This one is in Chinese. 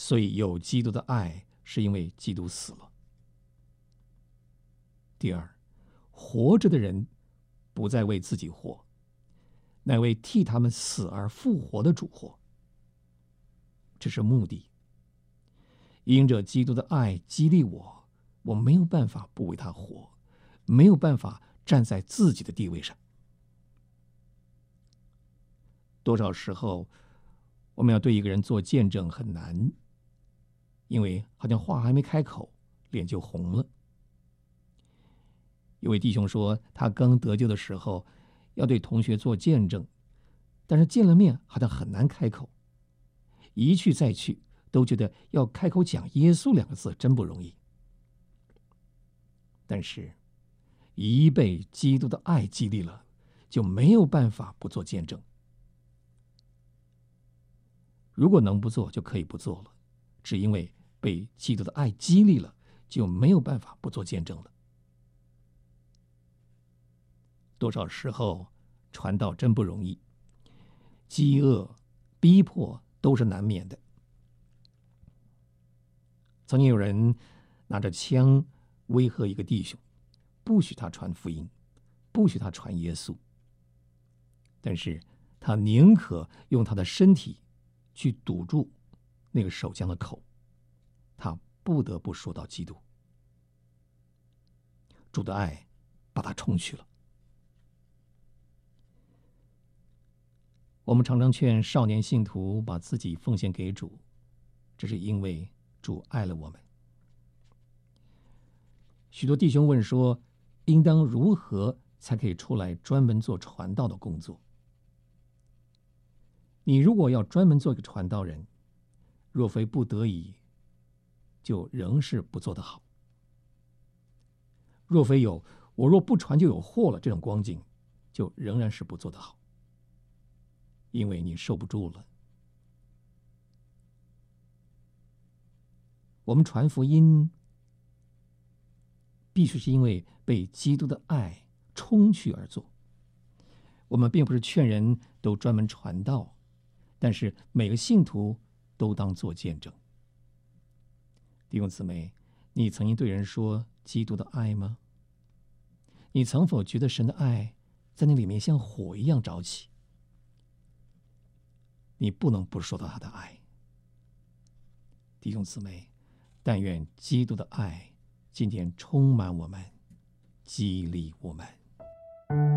所以有基督的爱是因为基督死了。第二，活着的人不再为自己活，乃为替他们死而复活的主活。这是目的。因着基督的爱激励我，我没有办法不为他活，没有办法站在自己的地位上。多少时候，我们要对一个人做见证很难，因为好像话还没开口，脸就红了。有位弟兄说，他刚得救的时候要对同学做见证，但是见了面好像很难开口，一去再去都觉得要开口讲耶稣2个字真不容易。但是一被基督的爱激励了，就没有办法不做见证。如果能不做就可以不做了，只因为被基督的爱激励了，就没有办法不做见证了。多少时候传道真不容易，饥饿、逼迫都是难免的。曾经有人拿着枪威吓一个弟兄，不许他传福音，不许他传耶稣。但是他宁可用他的身体去堵住那个手枪的口，他不得不说到基督。主的爱把他冲去了。我们常常劝少年信徒把自己奉献给主，这是因为主爱了我们。许多弟兄问说，应当如何才可以出来专门做传道的工作？你如果要专门做一个传道人，若非不得已，就仍是不做得好。若非有我若不传就有祸了这种光景，就仍然是不做得好，因为你受不住了。我们传福音必须是因为被基督的爱冲去而做。我们并不是劝人都专门传道，但是每个信徒都当做见证。弟兄姊妹，你曾经对人说基督的爱吗？你曾否觉得神的爱在那里面像火一样着起？你不能不说到他的爱。弟兄姊妹，但愿基督的爱今天充满我们，激励我们。